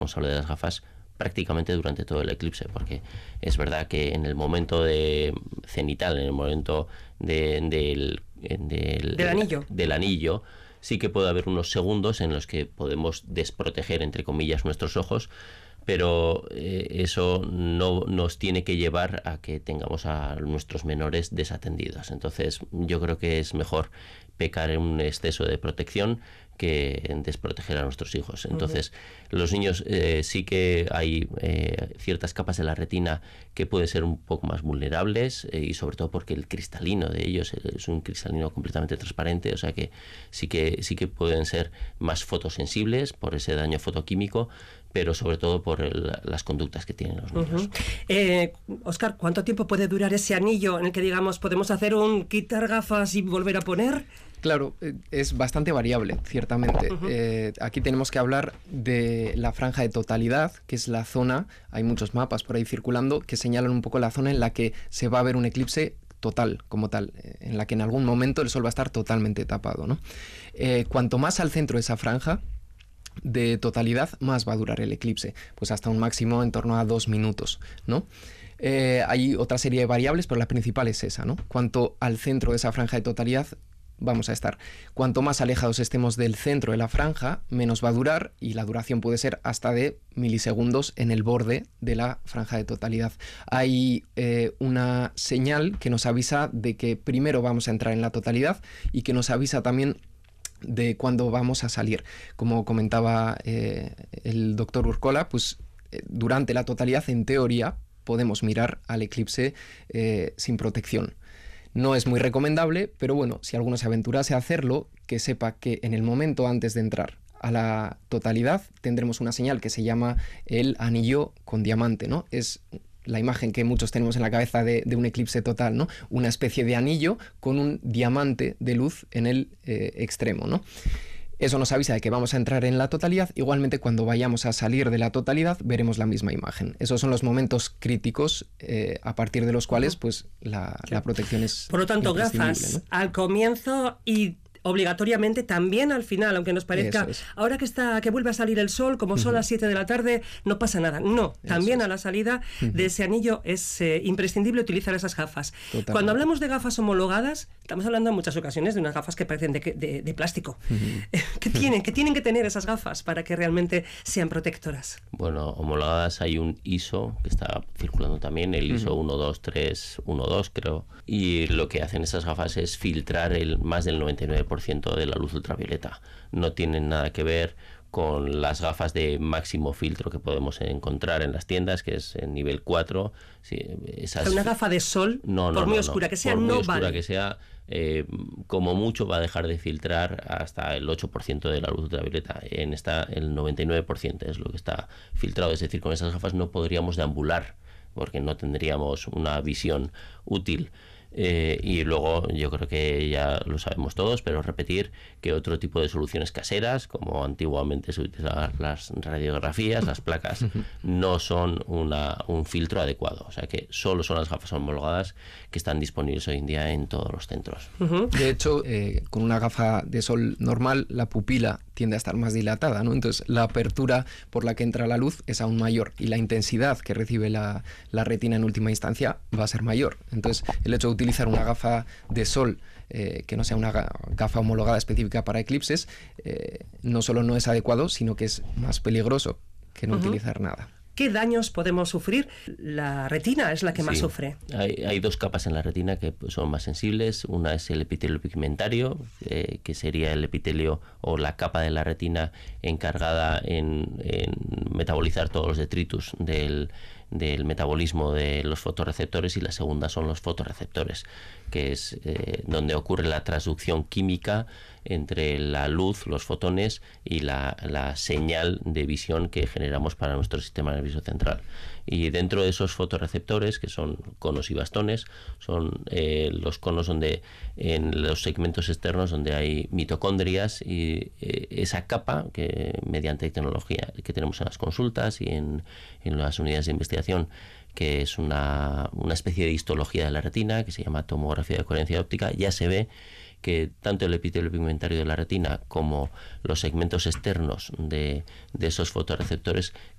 responsable de las gafas prácticamente durante todo el eclipse, porque es verdad que en el momento de cenital, en el momento del anillo, sí que puede haber unos segundos en los que podemos desproteger, entre comillas, nuestros ojos, pero eso no nos tiene que llevar a que tengamos a nuestros menores desatendidos. Entonces yo creo que es mejor pecar en un exceso de protección que en desproteger a nuestros hijos. Entonces, los niños sí que hay ciertas capas de la retina que pueden ser un poco más vulnerables, y sobre todo porque el cristalino de ellos es un cristalino completamente transparente, o sea que sí que pueden ser más fotosensibles por ese daño fotoquímico, pero sobre todo por las conductas que tienen los niños. Óscar, ¿cuánto tiempo puede durar ese anillo en el que, digamos, podemos hacer un quitar gafas y volver a poner? Claro, es bastante variable, ciertamente. Aquí tenemos que hablar de la franja de totalidad, que es la zona, hay muchos mapas por ahí circulando, que señalan un poco la zona en la que se va a ver un eclipse total, como tal, en la que en algún momento el sol va a estar totalmente tapado, ¿no? Cuanto más al centro de esa franja de totalidad, más va a durar el eclipse, pues hasta un máximo en torno a 2 minutos, ¿no? Hay otra serie de variables, pero la principal es esa, ¿no? Cuanto al centro de esa franja de totalidad vamos a estar. Cuanto más alejados estemos del centro de la franja, menos va a durar, y la duración puede ser hasta de milisegundos en el borde de la franja de totalidad. Hay una señal que nos avisa de que primero vamos a entrar en la totalidad y que nos avisa también de cuándo vamos a salir. Como comentaba el doctor Urcola, pues durante la totalidad, en teoría, podemos mirar al eclipse sin protección. No es muy recomendable, pero bueno, si alguno se aventurase a hacerlo, que sepa que en el momento antes de entrar a la totalidad tendremos una señal que se llama el anillo con diamante, ¿no? Es la imagen que muchos tenemos en la cabeza de un eclipse total, ¿no? Una especie de anillo con un diamante de luz en el extremo, ¿no? Eso nos avisa de que vamos a entrar en la totalidad. Igualmente, cuando vayamos a salir de la totalidad, veremos la misma imagen. Esos son los momentos críticos a partir de los cuales pues la protección es Por lo tanto, gafas, ¿no? Al comienzo y obligatoriamente también al final, aunque nos parezca ahora que vuelve a salir el sol, como son las 7 de la tarde, no pasa nada. No, también a la salida de ese anillo es imprescindible utilizar esas gafas. Totalmente. Cuando hablamos de gafas homologadas, estamos hablando en muchas ocasiones de unas gafas que parecen de plástico. ¿Qué tienen que tener esas gafas para que realmente sean protectoras? Bueno, homologadas hay un ISO que está circulando también, el ISO 12312, creo, y lo que hacen esas gafas es filtrar más del 99% de la luz ultravioleta. No tienen nada que ver con las gafas de máximo filtro que podemos encontrar en las tiendas, que es en nivel 4. Sí, una gafa de sol, por muy oscura que sea, no vale. Que sea, como mucho va a dejar de filtrar hasta el 8% de la luz ultravioleta. El 99% es lo que está filtrado. Es decir, con esas gafas no podríamos deambular, porque no tendríamos una visión útil. Y luego yo creo que ya lo sabemos todos, pero repetir que otro tipo de soluciones caseras, como antiguamente se utilizaban las radiografías, las placas, no son un filtro adecuado. O sea que solo son las gafas homologadas que están disponibles hoy en día en todos los centros. De hecho, con una gafa de sol normal, la pupila tiende a estar más dilatada, ¿no? Entonces la apertura por la que entra la luz es aún mayor y la intensidad que recibe la retina en última instancia va a ser mayor. Entonces el hecho de utilizar una gafa de sol que no sea una gafa homologada específica para eclipses, no solo no es adecuado, sino que es más peligroso que no utilizar nada. ¿Qué daños podemos sufrir? La retina es la que más sufre. Hay dos capas en la retina que son más sensibles. Una es el epitelio pigmentario, que sería el epitelio o la capa de la retina encargada en metabolizar todos los detritus del metabolismo de los fotorreceptores, y la segunda son los fotorreceptores, que es donde ocurre la transducción química entre la luz, los fotones, y la señal de visión que generamos para nuestro sistema nervioso central. Y dentro de esos fotorreceptores, que son conos y bastones, son los conos donde en los segmentos externos donde hay mitocondrias, y esa capa que mediante tecnología que tenemos en las consultas y en las unidades de investigación, que es una especie de histología de la retina que se llama tomografía de coherencia óptica, ya se ve que tanto el epitelio pigmentario de la retina como los segmentos externos de esos fotorreceptores